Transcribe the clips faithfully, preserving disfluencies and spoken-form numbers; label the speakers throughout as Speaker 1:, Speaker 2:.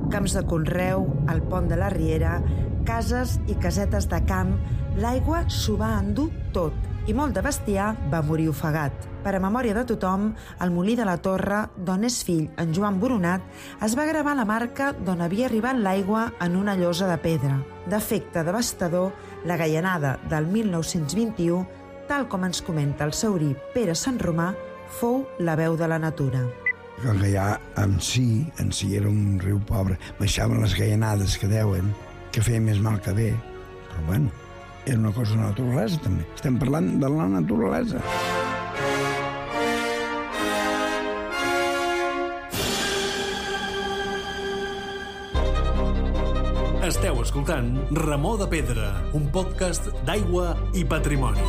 Speaker 1: camps de conreu, el pont de la Riera, cases i casetes de camp, l'aigua s'ho va endur tot i molt de bestiar va morir ofegat. Per a memòria de tothom, al molí de la Torre, d'on és fill en Joan Boronat, es va gravar la marca d'on havia arribat l'aigua en una llosa de pedra. D'efecte devastador, la gaianada del mil nou-cents vint-i-u, tal com ens comenta el saurí Pere Sant Romà, fou la veu de la natura.
Speaker 2: El Gaià en si, en si era un riu pobre, baixaven les gaianades que deuen, que feia més mal que bé, però bueno, era una cosa de la naturalesa també. Estem parlant de la naturalesa.
Speaker 3: Esteu escoltant Remor de Pedra, un podcast d'aigua i patrimoni.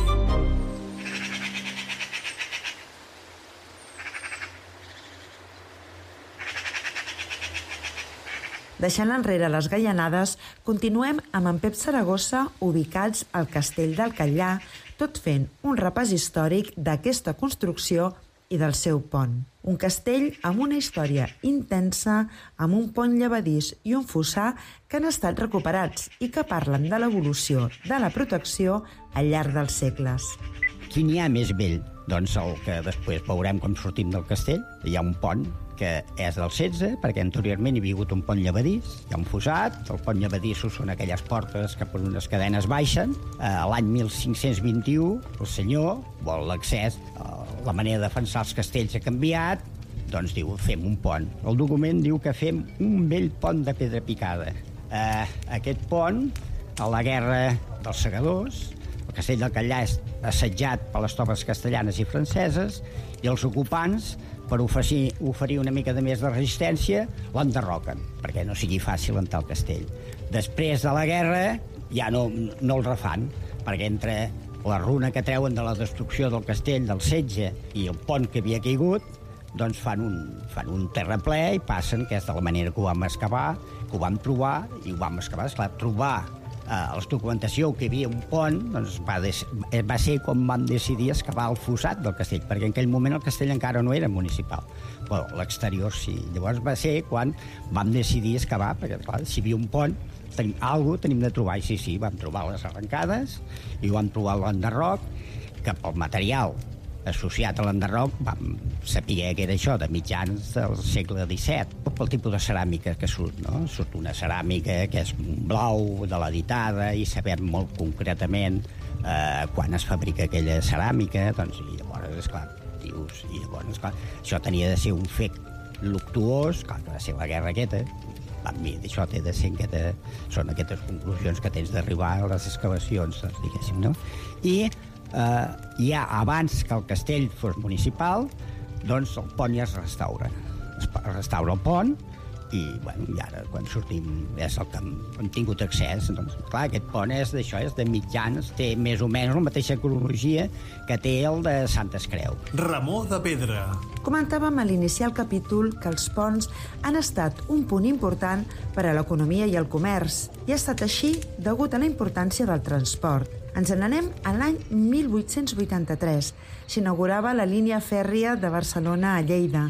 Speaker 1: Deixant enrere les gaianades, continuem amb en Pep Saragossa, ubicats al Castell del Catllar, tot fent un repàs històric d'aquesta construcció i del seu pont. Un castell amb una història intensa, amb un pont llevadís i un fossar que han estat recuperats i que parlen de l'evolució de la protecció al llarg dels segles.
Speaker 4: Quin hi ha més vell? Doncs el que després veurem com sortim del castell. Hi ha un pont que és del setze, perquè anteriorment hi havia hagut un pont llevadís, hi ha un fossat, el pont llevadís són aquelles portes que per unes cadenes baixen. Eh, L'any mil cinc-cents vint-i-u, el senyor vol l'accés, eh, la manera de defensar els castells ha canviat, doncs diu, fem un pont. El document diu que fem un vell pont de pedra picada. Eh, aquest pont, a la guerra dels segadors, el castell del Catllar és assetjat per les tropes castellanes i franceses i els ocupants, per oferir, oferir una mica de més de resistència, l'enderroquen, perquè no sigui fàcil entrar al castell. Després de la guerra ja no, no el refan, perquè entre la runa que treuen de la destrucció del castell, del setge, i el pont que havia caigut, doncs fan un, fan un terraplè i passen, que és de la manera que ho vam excavar, que ho vam trobar, i ho vam excavar, esclar, trobar eh, la documentació que hi havia un pont, doncs va, des, va ser com vam decidir excavar el fossat del castell, perquè en aquell moment el castell encara no era municipal. Bueno, l'exterior sí. Llavors va ser quan vam decidir excavar, perquè clar, si hi havia un pont, tenim, alguna cosa tenim de trobar, i sí, sí, vam trobar les arrencades, i vam trobar l'enderroc, que pel material associat a l'enderroc vam saber que era això, de mitjans del segle disset, pel tipus de ceràmica que surt, no? Surt una ceràmica que és blau, de l'editada, i sabem molt concretament eh, quan es fabrica aquella ceràmica, doncs, i llavors, esclar, dius, i llavors, esclar, això tenia de ser un fet luctuós, clar, que va ser la guerra aquesta, a mi això té de ser aquesta, són aquestes conclusions que tens d'arribar a les excavacions, doncs, diguéssim, no? I eh, ja abans que el castell fos municipal, doncs el pont ja es restaura. Es restaura el pont i, bueno, i ara quan sortim és el que hem, hem tingut accés. Doncs, clar, aquest pont és d'això, és de mitjans, té més o menys la mateixa cronologia que té el de Santes Creu.
Speaker 3: Remor de Pedra.
Speaker 1: Comentàvem a l'iniciar el capítol que els ponts han estat un punt important per a l'economia i el comerç, i ha estat així degut a la importància del transport. Ens n'anem a l'any mil vuit-cents vuitanta-tres. S'inaugurava la línia fèrria de Barcelona a Lleida.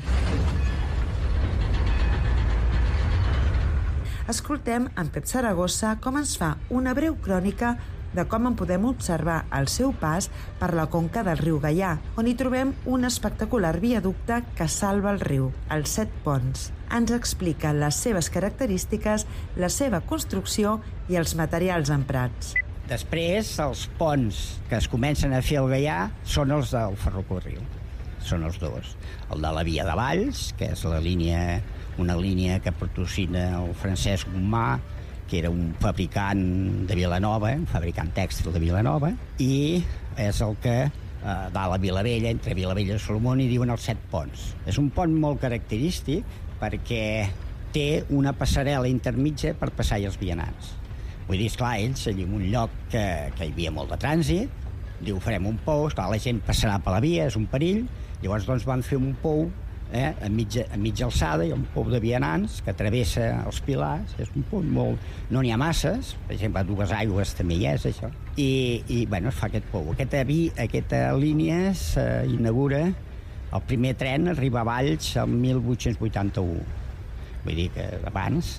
Speaker 1: Escoltem en Pep Saragossa com ens fa una breu crònica de com en podem observar el seu pas per la conca del riu Gaià, on hi trobem un espectacular viaducte que salva el riu, els Set Ponts. Ens explica les seves característiques, la seva construcció i els materials emprats.
Speaker 4: Després, els ponts que es comencen a fer al Gaià són els del ferrocarril. Són els dos. El de la Via de Valls, que és la línia, una línia que patrocina el Francesc Gomà, que era un fabricant de Vilanova, un fabricant tèxtil de Vilanova, i és el que eh, va a la Vilavella, entre Vilavella i Salomó, i diuen els Set Ponts. És un pont molt característic perquè té una passarel·la intermitja per passar-hi els vianants. Vull dir, esclar, ells, allà en un lloc que, que hi havia molt de trànsit, diu, farem un pou, esclar, la gent passarà per la via, és un perill, llavors doncs van fer un pou eh, a, mitja, a mitja alçada, hi ha un pou de vianants que travessa els pilars, és un pou molt... no n'hi ha masses, per exemple, a Dues Aigües també hi és, això, i, i bueno, es fa aquest pou. Aquesta, aquesta línia s'inaugura, el primer tren arriba a Valls el mil vuit-cents vuitanta-u, vull dir que abans,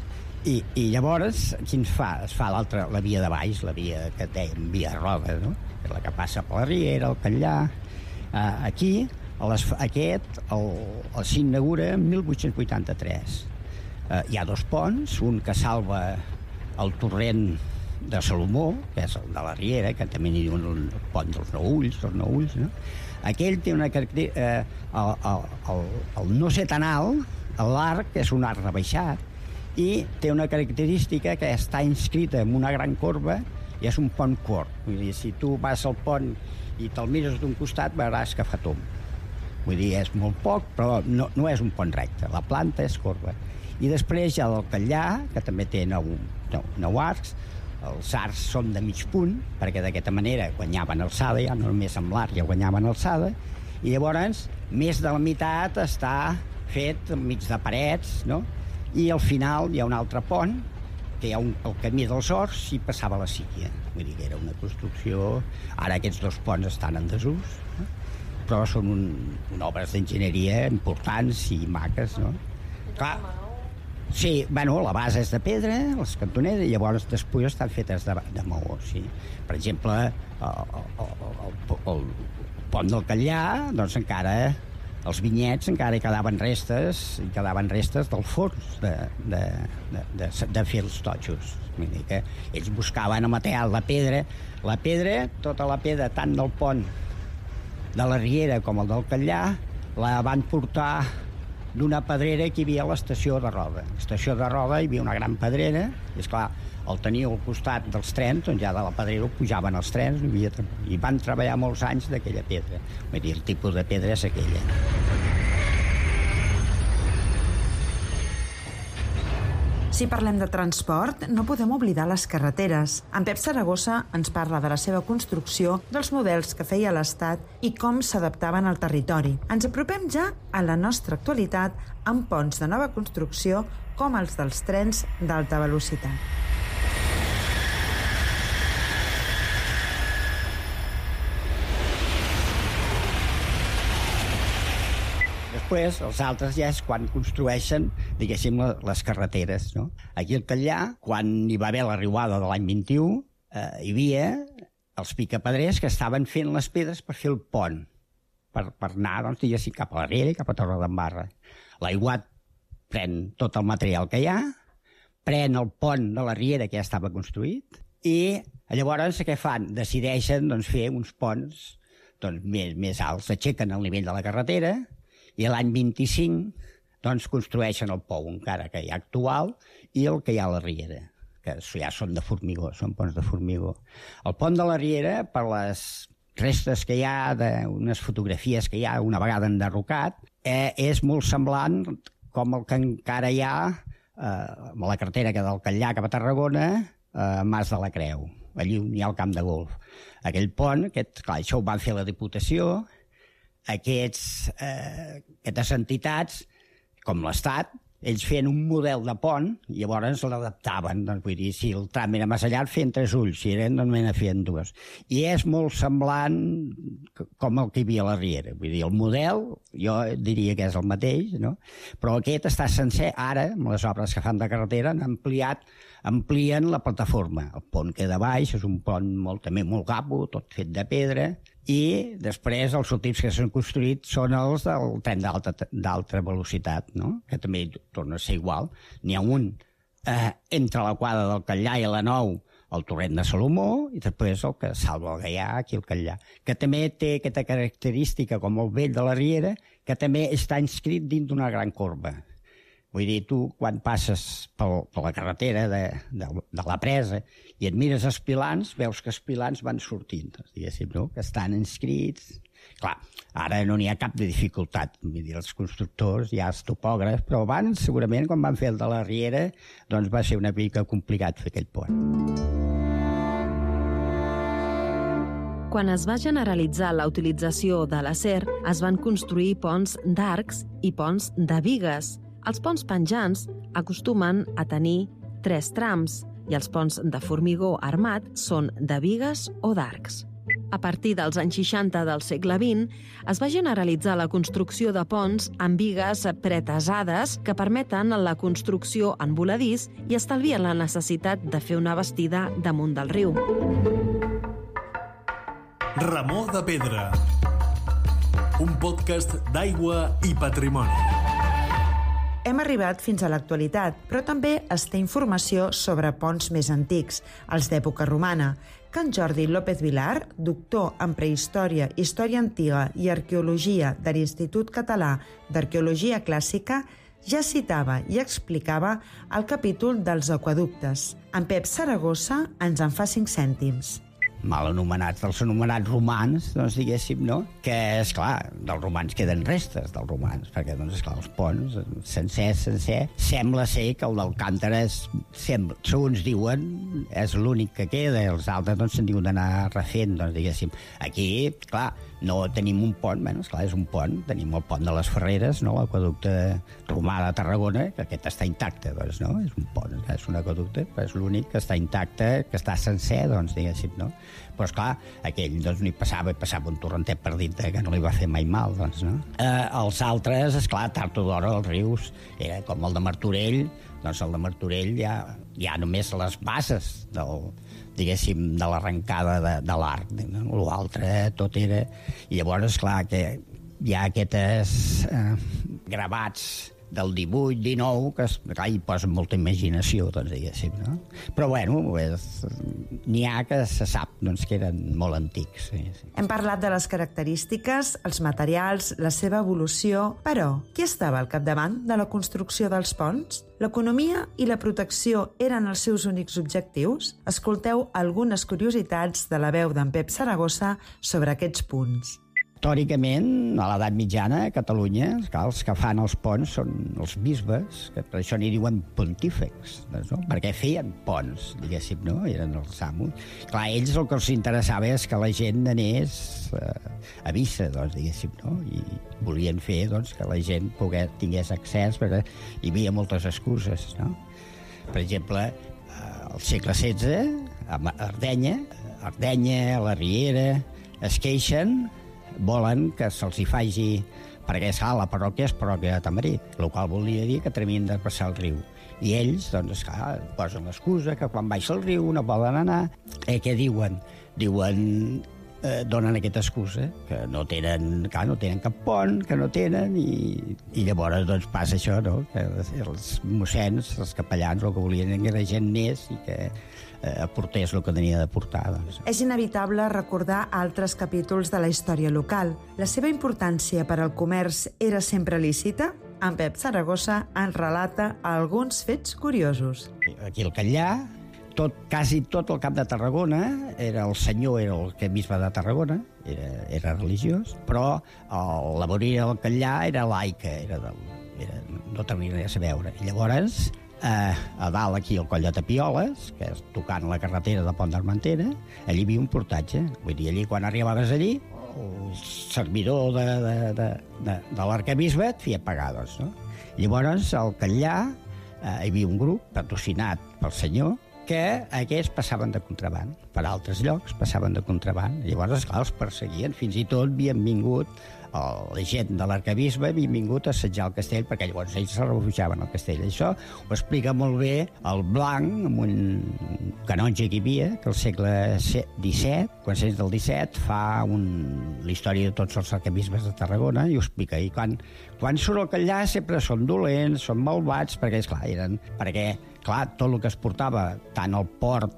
Speaker 4: I, i llavors, qui ens fa? Es fa l'altra, la via de baix, la via que dèiem via roda, no? Que és la que passa per la Riera, el Catllà. Uh, aquí, a les, aquest, el, el s'inaugura en mil vuit-cents vuitanta-tres. Uh, hi ha dos ponts, un que salva el torrent de Salomó, que és el de la Riera, que també n'hi diuen el pont dels Nou Ulls, dels Nou Ulls, no? Aquell té una característica... Eh, el, el, el, el no ser tan alt, l'arc és un arc rebaixat, i té una característica que està inscrita en una gran corba i és un pont curt. Vull dir, si tu vas al pont i te'l mires d'un costat, veuràs que fa tomb. Vull dir, és molt poc, però no, no és un pont recte. La planta és corba. I després hi ha el Catllà, que també té nou, nou, nou arcs. Els arcs són de mig punt, perquè d'aquesta manera guanyaven alçada, ja no només amb l'arc ja guanyaven alçada, i llavors més de la meitat està fet enmig de parets, no? I al final hi ha un altre pont, que hi ha un, el camí dels Horts, i passava la síquia. Vull dir que era una construcció... Ara aquests dos ponts estan en desús, no? Però són un, un obres d'enginyeria importants i maques, no? Clar, sí, bueno, la base és de pedra, les cantoneres, i llavors després estan fetes de, de maó, sí. Per exemple, el, el, el, el pont del Catllà, doncs encara... Els vinyets encara hi quedaven restes, hi quedaven restes del forns de, de, de, de, de fer els totxos. Vull dir que ells buscaven el material, la pedra. La pedra, tota la pedra, tant del pont de la Riera com el del Catllà, la van portar d'una pedrera que hi havia a l'estació de Roda. A l'estació de Roda hi havia una gran pedrera, i esclar, el tenia al costat dels trens, doncs ja de la pedrera ho pujaven els trens, i, havia, i van treballar molts anys d'aquella pedra. Vull dir, el tipus de pedra és aquella.
Speaker 1: Si parlem de transport, no podem oblidar les carreteres. En Pep Saragossa ens parla de la seva construcció, dels models que feia l'Estat i com s'adaptaven al territori. Ens apropem ja a la nostra actualitat amb ponts de nova construcció com els dels trens d'alta velocitat.
Speaker 4: Després, els altres ja és quan construeixen, diguéssim, les carreteres, no? Aquí al Catllà, quan hi va haver la riuada de l'any vint-i-u, eh, hi havia els picapedrers que estaven fent les pedres per fer el pont, per, per anar, doncs, diguéssim, cap a la Riera i cap a Torredembarra. L'aiguat pren tot el material que hi ha, pren el pont de la Riera que ja estava construït, i llavors què fan? Decideixen doncs, fer uns ponts doncs, més, més alts, aixequen el nivell de la carretera, i l'any vint-i-cinc doncs, construeixen el pou encara que hi ha actual i el que hi ha a la Riera, que ja són de formigó, són ponts de formigó. El pont de la Riera, per les restes que hi ha, d'unes fotografies que hi ha una vegada enderrocat, eh, és molt semblant com el que encara hi ha eh, a la carretera que del Catllà cap a Tarragona, a eh, Mas de la Creu, allí on hi ha el camp de golf. Aquell pont, aquest, clar, això ho van fer la Diputació. Aquests, eh, aquestes entitats, com l'Estat, ells feien un model de pont i llavors l'adaptaven. Doncs, vull dir, si el tram era massa llarg, feien tres ulls, si eren, doncs ne feien dues. I és molt semblant com el que hi havia a la Riera. Vull dir, el model, jo diria que és el mateix, no? Però aquest està sencer. Ara, amb les obres que fan de carretera, han ampliat, amplien la plataforma. El pont queda baix, és un pont molt, també molt guapo, tot fet de pedra, i després els últims que s'han construït són els del tren d'alta velocitat, no? Que també torna a ser igual. N'hi ha un eh, entre la quadra del Catllà i la Nou, el torrent de Salomó, i després el que salva el Gaià, aquí el Catllà, que també té aquesta característica, com el vell de la Riera, que també està inscrit dins d'una gran corba. Vull dir, tu, quan passes pel, per la carretera de, de, de la presa i et mires els pilans, veus que els pilans van sortint, diguéssim, no? Que estan inscrits. Clar, ara no n'hi ha cap de dificultat. Vull dir, els constructors, ja els topògrafs, però abans, segurament, quan van fer el de la Riera, doncs va ser una mica complicat fer aquell pont.
Speaker 5: Quan es va generalitzar la utilització de l'acer, es van construir ponts d'arcs i ponts de bigues. Els ponts penjants acostumen a tenir tres trams i els ponts de formigó armat són de bigues o d'arcs. A partir dels anys seixanta del segle vint, es va generalitzar la construcció de ponts amb bigues pretesades que permeten la construcció en voladís i estalvien la necessitat de fer una bastida damunt del riu.
Speaker 3: Remor de Pedra, un podcast d'aigua i patrimoni.
Speaker 1: Hem arribat fins a l'actualitat, però també es té informació sobre ponts més antics, els d'època romana, que en Jordi López Vilar, doctor en prehistòria, història antiga i arqueologia de l'Institut Català d'Arqueologia Clàssica, ja citava i explicava el capítol dels aqüeductes. En Pep Saragossa ens en fa cinc cèntims.
Speaker 4: Mal anomenats, dels anomenats romans, doncs diguéssim, no? Que, esclar, dels romans queden restes dels romans, perquè, doncs, esclar, els ponts, sencer, sencer, sembla ser que el d'Alcàntara, sembla, segons diuen, és l'únic que queda, els altres, doncs, se'n diuen d'anar refent, doncs, diguéssim. Aquí, clar, no tenim un pont, bueno, esclar, és un pont, tenim el pont de les Ferreres, no?, l'aqüeducte romà de Tarragona, que aquest està intacte, doncs, no? És un pont, és un aqüeducte, però és l'únic que està intacte, que està sencer, doncs, diguéssim, no? Però, esclar, aquell doncs, no hi passava, i passava un torrentet per dintre que no li va fer mai mal, doncs, no? Eh, els altres, esclar, tard o d'hora, els rius, era com el de Martorell, doncs el de Martorell ja, ja només les bases del, diguéssim, de l'arrencada de, de l'arc, no? L'altre tot era... I llavors, esclar, que hi ha aquests eh, gravats del divuit, dinou, que clar, hi posen molta imaginació, doncs, diguéssim, no? Però, bueno, n'hi ha que se sap, doncs, que eren molt antics. Sí, sí.
Speaker 1: Hem parlat de les característiques, els materials, la seva evolució, però qui estava al capdavant de la construcció dels ponts? L'economia i la protecció eren els seus únics objectius? Escolteu algunes curiositats de la veu d'en Pep Saragossa sobre aquests punts.
Speaker 4: Històricament, a l'edat mitjana, a Catalunya, els que fan els ponts són els bisbes, que per això n'hi diuen pontífex, no? Perquè feien ponts, diguéssim, no? Eren els amos. Clar, ells el que els interessava és que la gent anés eh, a missa, doncs, diguéssim, no? I volien fer, doncs, que la gent pogués, tingués accés, perquè hi havia moltes excuses, no? Per exemple, al segle setze, a Ardenya, a Ardenya, a la Riera, es queixen, volen que se'ls hi faci, perquè esclar, la parròquia és parròquia de Tamarit, el qual volia dir que havien de passar el riu. I ells, doncs, esclar, posen l'excusa que quan baixa el riu no poden anar. Eh, què diuen? Diuen, eh, donen aquesta excusa, que no tenen, clar, no tenen cap pont, que no tenen, i, i llavors, doncs, passa això, no?, que els mossens, els capellans, el que volien era que la gent anés i que aportés el que tenia de portar. Doncs.
Speaker 1: És inevitable recordar altres capítols de la història local. La seva importància per al comerç era sempre lícita? En Pep Saragossa ens relata alguns fets curiosos.
Speaker 4: Aquí al Catllà, tot, quasi tot el Camp de Tarragona, era el senyor era el que bisbe de Tarragona, era, era religiós, però el, la boria del Catllà era laica, era del, era, no tenia res a veure. I llavors, Uh, a dalt aquí al Coll de Tapioles, que és tocant la carretera de Pont d'Armentera, allí hi havia un portatge. Vull dir, allí quan arribaves allí, el servidor de, de, de, de, de l'arquebisbe et feia pagar, doncs, no? Llavors, al Catllà, uh, hi havia un grup patrocinat pel senyor que aquests passaven de contraband. Per altres llocs passaven de contraband. Llavors, esclar, els perseguien. Fins i tot havien vingut la gent de l'arquebisbe, havien vingut a assetjar el castell, perquè llavors ells se refugiaven al castell. Això ho explica molt bé el Blanc, amb un canonge que hi havia, que al segle disset, començaments del disset, fa un... la història de tots els arquebisbes de Tarragona, i ho explica. I quan, quan surt el Catllà sempre són dolents, són malvats, perquè, esclar, eren... perquè, clar, tot el que es portava, tant al port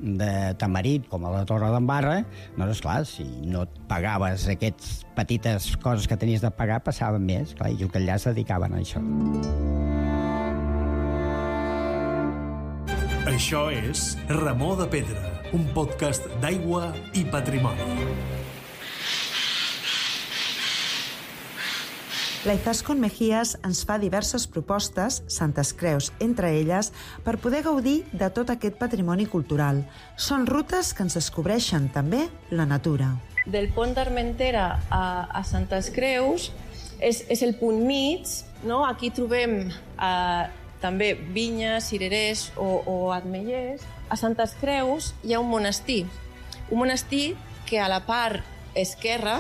Speaker 4: de Tamarit com a la Torre d'Embarra, doncs, esclar, si no et pagaves aquestes petites coses que tenies de pagar, passaven més, clar, i el Catllà es dedicaven a això.
Speaker 3: Això és Remor de Pedra, un podcast d'aigua i patrimoni.
Speaker 1: La Izaskun Mejías ens fa diverses propostes, Santes Creus entre elles, per poder gaudir de tot aquest patrimoni cultural. Són rutes que ens descobreixen també la natura.
Speaker 6: Del pont d'Armentera a, a Santes Creus és, és el punt mig, no? Aquí trobem eh, també vinyes, cirerers o, o ametllers. A Santes Creus hi ha un monestir, un monestir que a la part esquerra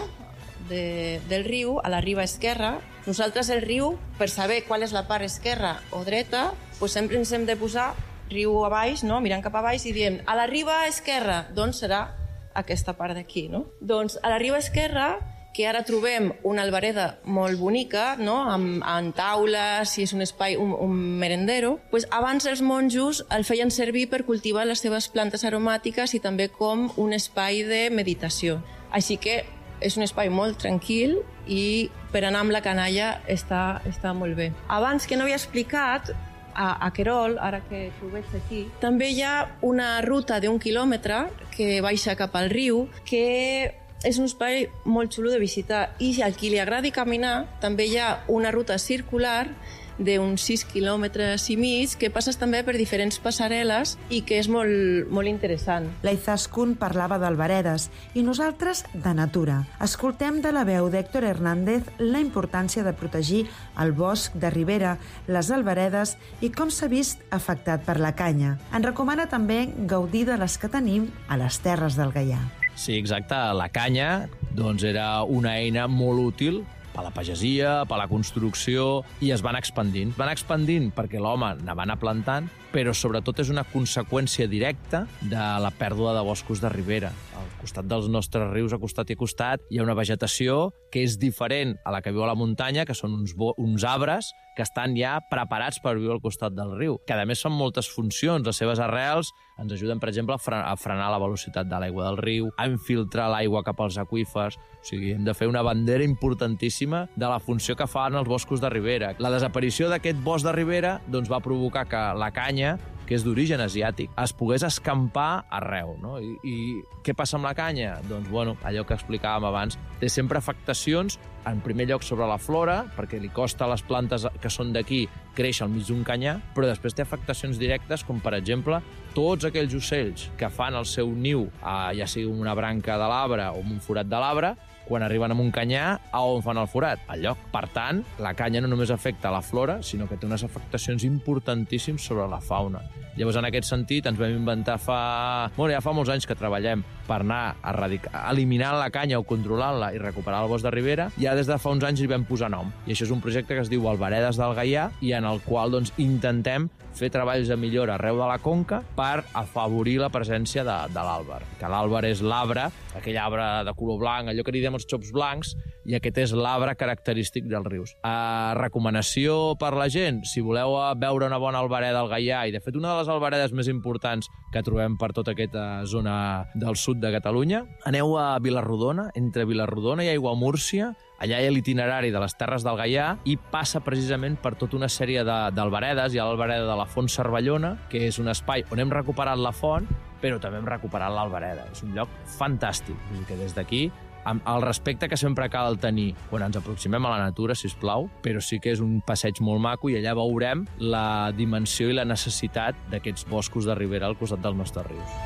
Speaker 6: de, del riu, a la riba esquerra, nosaltres el riu, per saber qual és la part esquerra o dreta, doncs sempre ens hem de posar riu a baix, no? Mirant cap a baix i diem a la riba esquerra, doncs serà aquesta part d'aquí, no? Doncs a la riba esquerra, que ara trobem una albereda molt bonica, no? amb, amb taules, si és un espai, un, un merendero, pues abans els monjos el feien servir per cultivar les seves plantes aromàtiques i també com un espai de meditació. Així que és un espai molt tranquil i per anar amb la canalla està, està molt bé. Abans, que no havia explicat, a, a Querol, ara que ho veig aquí, també hi ha una ruta d'un quilòmetre que baixa cap al riu, que és un espai molt xulo de visitar, i a qui li agradi caminar també hi ha una ruta circular d'uns sis quilòmetres i mig que passes també per diferents passarel·les i que és molt, molt interessant.
Speaker 1: La Izaskun parlava d'alberedes i nosaltres de natura. Escoltem de la veu d'Héctor Hernández la importància de protegir el bosc de ribera, les alberedes i com s'ha vist afectat per la canya. Ens recomana també gaudir de les que tenim a les terres del Gaià.
Speaker 7: Sí, exacte. La canya doncs, era una eina molt útil per la pagesia, per la construcció, i es van expandint. Van expandint perquè l'home ne va anar plantant, però sobretot és una conseqüència directa de la pèrdua de boscos de ribera. Al costat dels nostres rius, a costat i a costat, hi ha una vegetació que és diferent a la que viu a la muntanya, que són uns, uns arbres que estan ja preparats per viure al costat del riu, que a més fan moltes funcions. Les seves arrels ens ajuden, per exemple, a, fre a frenar la velocitat de l'aigua del riu, a infiltrar l'aigua cap als aqüífers. O sigui, hem de fer una bandera importantíssima de la funció que fan els boscos de ribera. La desaparició d'aquest bosc de ribera doncs, va provocar que la canya, que és d'origen asiàtic, es pogués escampar arreu. No? I, I què passa amb la canya? Doncs, bueno, allò que explicàvem abans, té sempre afectacions, en primer lloc sobre la flora, perquè li costa a les plantes que són d'aquí créixer al mig d'un canyar, però després té afectacions directes, com per exemple, tots aquells ocells que fan el seu niu, a, ja sigui una branca de l'arbre o un forat de l'arbre, quan arriben a un canyar, a on fan el forat? Al lloc. Per tant, la canya no només afecta la flora, sinó que té unes afectacions importantíssimes sobre la fauna. Llavors, en aquest sentit, ens vam inventar fa... Bueno, ja fa molts anys que treballem per anar a eliminant la canya o controlant-la i recuperar el bosc de ribera, i ara des de fa uns anys hi vam posar nom. I això és un projecte que es diu Alberedes del Gaià, i en el qual doncs, intentem fer treballs de millora arreu de la conca per afavorir la presència de, de l'àlber. Que l'àlber és l'arbre, aquell arbre de color blanc, allò que li diem els xops blancs, i aquest és l'arbre característic dels rius. Uh, recomanació per la gent, si voleu veure una bona albereda al Gaià, i de fet una de les alberedes més importants que trobem per tota aquesta zona del sud de Catalunya, aneu a Vilarrodona, entre Vilarrodona i Aiguamúrcia. Allà hi ha l'itinerari de les Terres del Gaià i passa precisament per tota una sèrie d'alberedes. Hi ha l'albereda de la Font Cervellona, que és un espai on hem recuperat la font, però també hem recuperat l'albereda. És un lloc fantàstic. Vull dir que des d'aquí, amb el respecte que sempre cal tenir quan ens aproximem a la natura, sisplau, però sí que és un passeig molt maco i allà veurem la dimensió i la necessitat d'aquests boscos de ribera al costat dels nostres rius.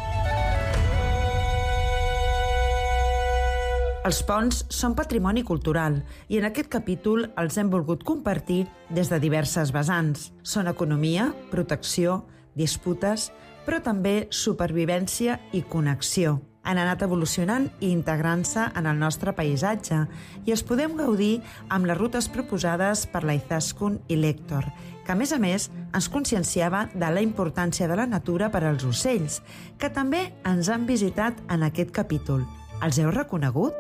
Speaker 1: Els ponts són patrimoni cultural i en aquest capítol els hem volgut compartir des de diverses vessants. Són economia, protecció, disputes, però també supervivència i connexió. Han anat evolucionant i integrant-se en el nostre paisatge i es podem gaudir amb les rutes proposades per la Izaskun i l'Héctor, que a més a més ens conscienciava de la importància de la natura per als ocells, que també ens han visitat en aquest capítol. Els heu reconegut?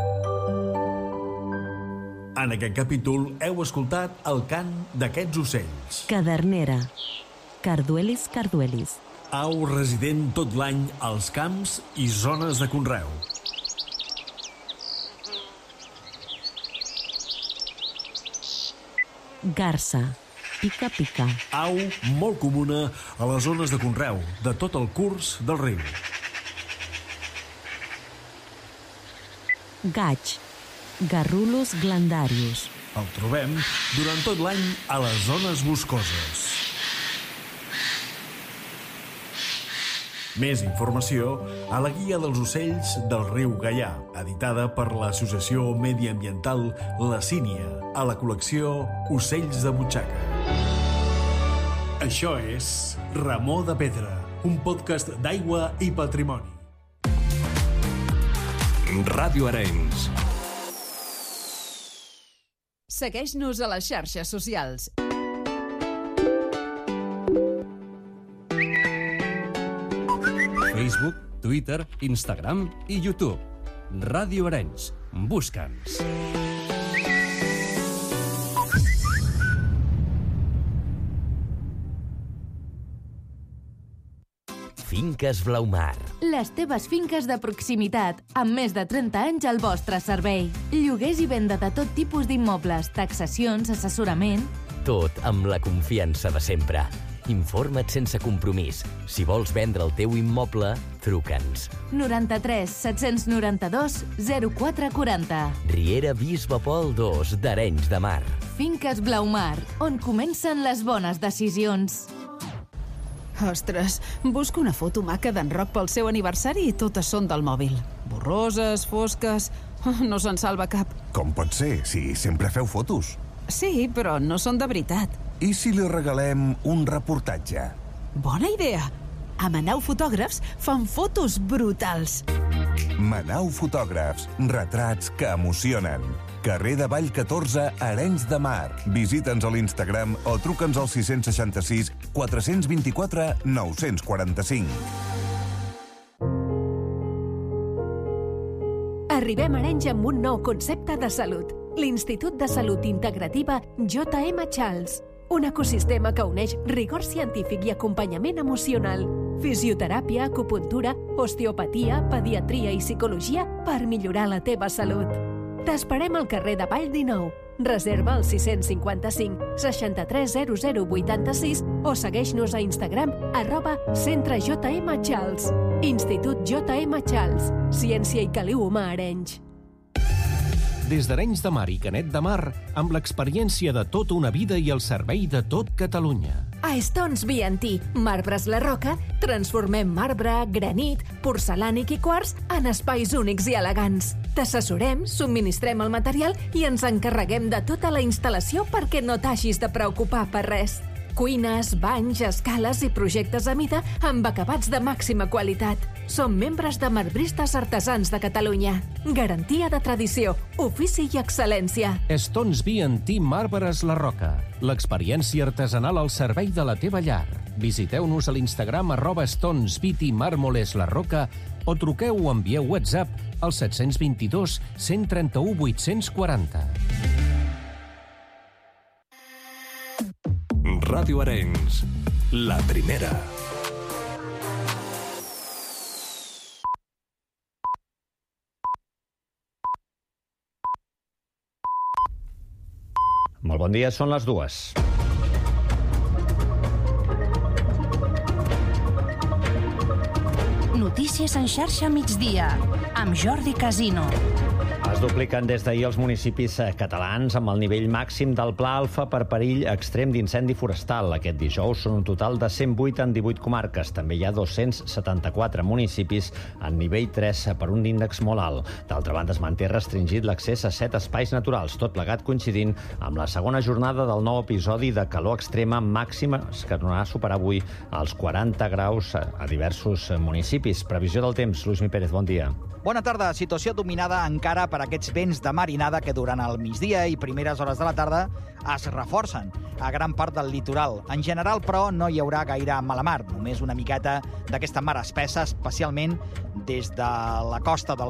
Speaker 3: En aquest capítol heu escoltat el cant d'aquests ocells.
Speaker 5: Cadernera. Carduelis carduelis.
Speaker 3: Au resident tot l'any als camps i zones de conreu.
Speaker 5: Garsa. Pica, pica.
Speaker 3: Au molt comuna a les zones de conreu de tot el curs del riu.
Speaker 5: Gaig. Garrulus glandarius.
Speaker 3: El trobem durant tot l'any a les zones boscoses. Més informació a la Guia dels ocells del riu Gaià, editada per l'Associació Mediambiental La Sínia, a la col·lecció Ocells de Butxaca. Això és Remor de Pedra, un podcast d'aigua i patrimoni.
Speaker 8: Ràdio Arenys.
Speaker 9: Segueix-nos a les xarxes socials.
Speaker 8: Facebook, Twitter, Instagram i YouTube. Ràdio Arenys. Busca'ns.
Speaker 10: Finques Blaumar.
Speaker 11: Les teves finques de proximitat, amb més de trenta anys al vostre servei. Lloguers i venda de tot tipus d'immobles, taxacions, assessorament...
Speaker 10: Tot amb la confiança de sempre. Informa't sense compromís. Si vols vendre el teu immoble, truca'ns.
Speaker 11: noranta-tres set-cents noranta-dos zero quatre quaranta.
Speaker 10: Riera Bisbe Pol dos d'Arenys de Mar.
Speaker 11: Finques Blaumar, on comencen les bones decisions.
Speaker 9: Ostres, busco una foto maca d'en Roc pel seu aniversari i totes són del mòbil. Borroses, fosques... No se'n salva cap.
Speaker 12: Com pot ser, si sempre feu fotos?
Speaker 9: Sí, però no són de veritat.
Speaker 12: I si li regalem un reportatge?
Speaker 9: Bona idea! A Manau Fotògrafs fan fotos brutals.
Speaker 12: Manau Fotògrafs, retrats que emocionen. Carrer de Vall catorze, Arenys de Mar. Visita'ns a l'Instagram o truca'ns al sis seixanta sis quatre dos quatre nou quatre cinc.
Speaker 13: Arribem a Arenys amb un nou concepte de salut. L'Institut de Salut Integrativa J M Charles. Un ecosistema que uneix rigor científic i acompanyament emocional. Fisioteràpia, acupuntura, osteopatia, pediatria i psicologia per millorar la teva salut. T'esperem al carrer de Vall dinou. Reserva al sis cinquanta-cinc seixanta-tres zero zero vuitanta-sis o segueix-nos a Instagram arroba Centre J M Charles. Institut J M Charles. Ciència i caliu humà a Arenys.
Speaker 14: Des d'Arenys de Mar i Canet de Mar, amb l'experiència de tota una vida i el servei de tot Catalunya.
Speaker 13: A Stones B and T, Marbres La Roca, transformem marbre, granit, porcelànic i quars en espais únics i elegants. T'assessorem, subministrem el material i ens encarreguem de tota la instal·lació perquè no t'hagis de preocupar per res. Cuines, banys, escales i projectes a mida amb acabats de màxima qualitat. Som membres de Marbristes Artesans de Catalunya. Garantia de tradició, ofici i excel·lència.
Speaker 14: Stones B and T Marbres La Roca. L'experiència artesanal al servei de la teva llar. Visiteu-nos a l'Instagram arroba Stones B T Mármoles La Roca o truqueu o envieu WhatsApp al set dos dos, cent trenta-u, vuit-cents quaranta.
Speaker 8: Ràdio Arenys, la primera.
Speaker 15: Molt bon dia, són les dues.
Speaker 16: Notícies en xarxa migdia, amb Jordi Casino.
Speaker 15: Es dupliquen des d'ahir els municipis catalans amb el nivell màxim del Pla Alfa per perill extrem d'incendi forestal. Aquest dijous són un total de cent vuit en divuit comarques. També hi ha dos-cents setanta-quatre municipis en nivell tres per un índex molt alt. D'altra banda, es manté restringit l'accés a set espais naturals, tot plegat coincidint amb la segona jornada del nou episodi de calor extrema màxima que tornarà a superar avui els quaranta graus a diversos municipis. Previsió del temps, Luismi Pérez, bon dia.
Speaker 17: Bona tarda. Situació dominada encara per aquests vents de marinada que durant el migdia i primeres hores de la tarda es reforcen a gran part del litoral. En general, però, no hi haurà gaire mala mar, només una miqueta d'aquesta mar espessa, especialment des de la costa del